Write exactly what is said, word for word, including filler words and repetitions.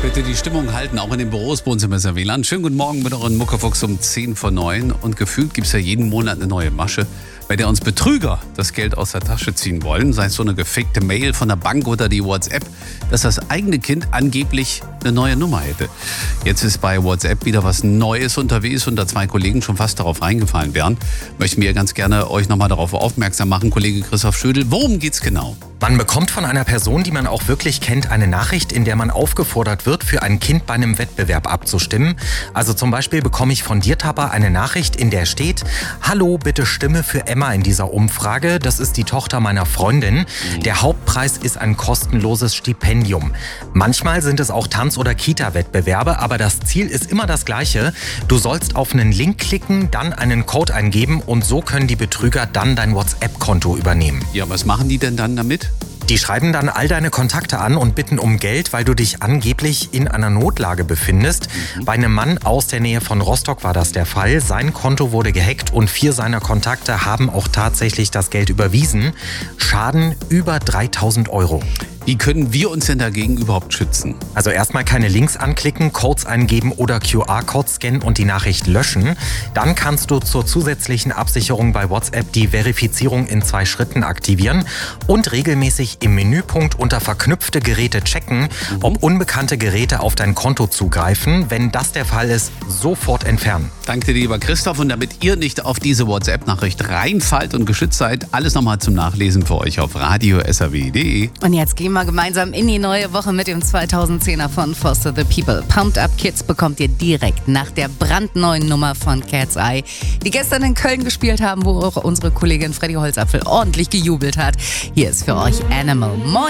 Bitte die Stimmung halten, auch in den Büros Wohnzimmer ist ja W L A N. Schönen guten Morgen mit euren Muckefuchs um zehn vor neun. Und gefühlt gibt es ja jeden Monat eine neue Masche, bei der uns Betrüger das Geld aus der Tasche ziehen wollen. Sei es so eine gefickte Mail von der Bank oder die WhatsApp, dass das eigene Kind angeblich eine neue Nummer hätte. Jetzt ist bei WhatsApp wieder was Neues unterwegs und da zwei Kollegen schon fast darauf reingefallen wären, möchten wir ganz gerne euch nochmal darauf aufmerksam machen. Kollege Christoph Schödel, worum geht's genau? Man bekommt von einer Person, die man auch wirklich kennt, eine Nachricht, in der man aufgefordert wird, für ein Kind bei einem Wettbewerb abzustimmen. Also zum Beispiel bekomme ich von dir, Tappa, eine Nachricht, in der steht: Hallo, bitte stimme für Emma in dieser Umfrage. Das ist die Tochter meiner Freundin. Der Hauptpreis ist ein kostenloses Stipendium. Manchmal sind es auch Tanz- oder Kita-Wettbewerbe, aber das Ziel ist immer das gleiche. Du sollst auf einen Link klicken, dann einen Code eingeben und so können die Betrüger dann dein WhatsApp-Konto übernehmen. Ja, was machen die denn dann damit? Die schreiben dann all deine Kontakte an und bitten um Geld, weil du dich angeblich in einer Notlage befindest. Mhm. Bei einem Mann aus der Nähe von Rostock war das der Fall. Sein Konto wurde gehackt und vier seiner Kontakte haben auch tatsächlich das Geld überwiesen. Schaden über dreitausend Euro. Wie können wir uns denn dagegen überhaupt schützen? Also erstmal keine Links anklicken, Codes eingeben oder Q R-Code scannen und die Nachricht löschen. Dann kannst du zur zusätzlichen Absicherung bei WhatsApp die Verifizierung in zwei Schritten aktivieren und regelmäßig im Menüpunkt unter verknüpfte Geräte checken, mhm. ob unbekannte Geräte auf dein Konto zugreifen. Wenn das der Fall ist, sofort entfernen. Danke dir, lieber Christoph. Und damit ihr nicht auf diese WhatsApp-Nachricht reinfallt und geschützt seid, alles nochmal zum Nachlesen für euch auf radio s r w punkt d e. Und jetzt gehen wir gemeinsam in die neue Woche mit dem zweitausendzehner von Foster the People. Pumped Up Kids bekommt ihr direkt nach der brandneuen Nummer von Cat's Eye, die gestern in Köln gespielt haben, wo auch unsere Kollegin Freddy Holzapfel ordentlich gejubelt hat. Hier ist für euch Animal. Moin!